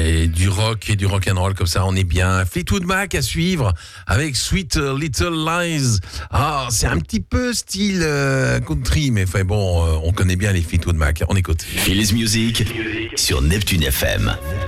Et du rock et du rock'n'roll comme ça, on est bien. Fleetwood Mac à suivre avec Sweet Little Lies. Ah, c'est un petit peu style country, mais enfin bon, on connaît bien les Fleetwood Mac. On écoute. Phili's Music sur Neptune FM.